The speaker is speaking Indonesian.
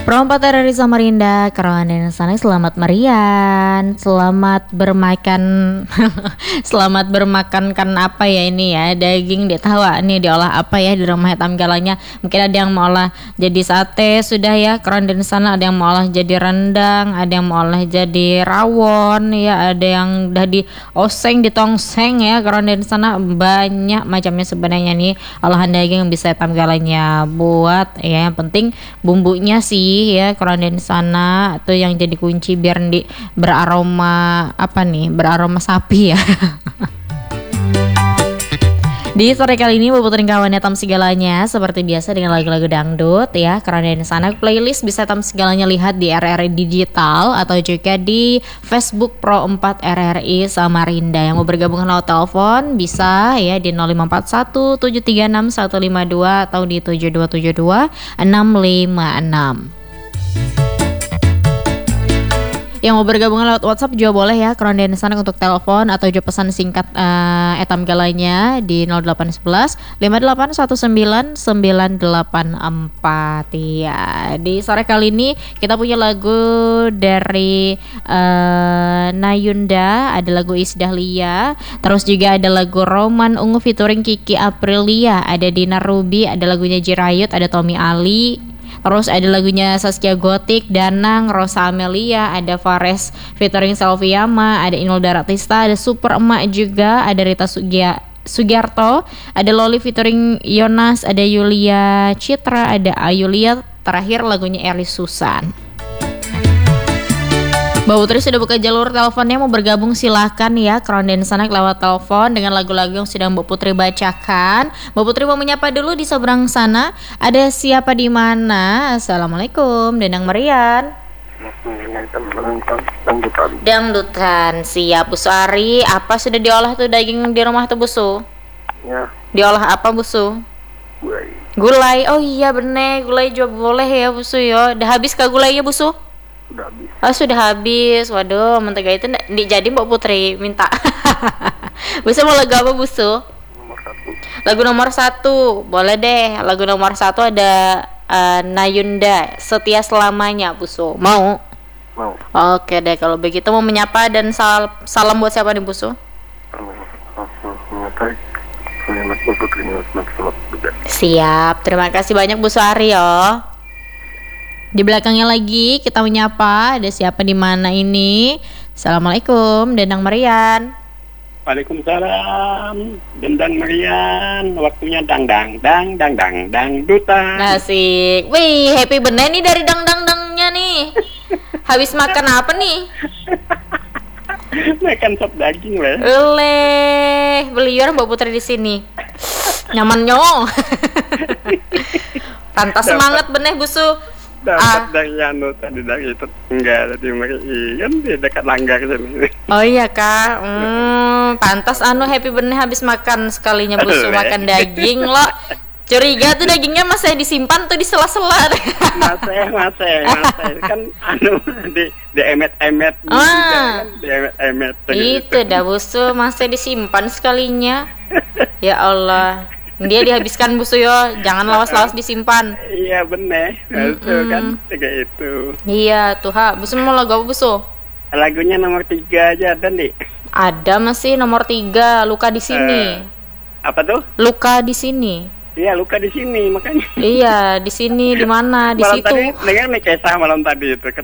Perompat dari Samarinda, Karawan dan Sana, selamat Marian, selamat bermakan, selamat bermakan kan apa ya ini ya, daging di tawa nih diolah apa ya di rumah hitam galanya. Mungkin ada yang mau olah jadi sate sudah ya, Karawan dan Sana, ada yang mau olah jadi rendang, ada yang mau olah jadi rawon ya, ada yang udah di oseng, ditongseng ya, Karawan dan Sana, banyak macamnya sebenarnya nih olahan daging yang bisa hitam galanya buat ya, yang penting bumbunya sih ya Karawan Sana tuh yang jadi kunci biar beraroma apa nih, beraroma sapi ya. Di sore kali ini puterin kawan hitam segalanya seperti biasa dengan lagu-lagu dangdut ya. Karawan Sana playlist bisa hitam segalanya lihat di RRI Digital atau juga di Facebook Pro 4 RRI Samarinda. Yang mau bergabung lewat telepon bisa ya di 0541 736 152 atau di 7272 656. Yang mau bergabung lewat WhatsApp juga boleh ya, Karawan Sana untuk telepon atau juga pesan singkat etam galanya di 0811 5819 984 ya. Di sore kali ini kita punya lagu dari Nayunda, ada lagu Isdahlia, terus juga ada lagu Roman Ungu featuring Kiki Aprilia, ada Dina Ruby, ada lagunya Jirayut, ada Tommy Ali. Terus ada lagunya Saskia Gotik, Danang, Rosa Amelia, ada Fares featuring Selviyama, ada Inul Daratista, ada Super Emak juga, ada Rita Sugiarto, ada Loli featuring Yonas, ada Yulia Citra, ada Ayulia, terakhir lagunya Erli Susan. Mbak Putri sudah buka jalur teleponnya, mau bergabung silahkan ya, Karawan Sana lewat telepon dengan lagu-lagu yang sudah Mbak Putri bacakan. Mbak Putri mau menyapa dulu di seberang sana, ada siapa di mana? Assalamualaikum, Denang Marian. Dangdutan, siap Bu Suari. Apa sudah diolah tuh daging di rumah tuh Bu Su? Ya. Diolah apa Bu Su? Gulai. Oh iya bener, gulai juga boleh ya Bu Su ya. Udah habis kah gulainya Bu Su? Sudah habis. Oh sudah habis. Waduh, mentega itu jadi Mbak Putri minta. Busu mau lagu apa Busu? Nomor 1. Lagu nomor 1. Boleh deh. Lagu nomor 1 ada Nayunda, Setia Selamanya Busu. Mau? Mau. Oke deh, kalau begitu mau menyapa dan salam buat siapa nih Busu? Siap. Terima kasih banyak Bu Aryo. Di belakangnya lagi kita menyapa, ada siapa di mana ini? Assalamualaikum, Dendang Marian. Waalaikumsalam, Dendang Marian. Waktunya dangdutan. Asik. Wih, happy bener nih dari dangdangnya nih. Habis makan apa nih? Makan sop daging lah. Beli orang Mbak Putri di sini. Nyaman nyong. Pantas semangat bener Busu. Dapat dari tadi dari itu enggak dari kan di dekat Langgar sini. Oh iya Kak, pantas happy bener habis makan sekalinya Busu makan daging lo. Curiga tuh dagingnya masih disimpan tuh di sela-sela. Masih kan di emet-emet kan di emet-emet. Itu dah Busu masih disimpan sekalinya. Ya Allah. Dia dihabiskan Busu yo, jangan lawas-lawas disimpan. Iya bener, itu kan tiga itu. Iya tuh Busu mau lagu apa Busu? Lagunya nomor 3 aja ada nih. Ada masih nomor 3, luka di sini. Apa tuh? Luka di sini. Iya luka di sini makanya. Iya di sini di mana di malam situ. Tadi dengar nih kisah malam tadi itu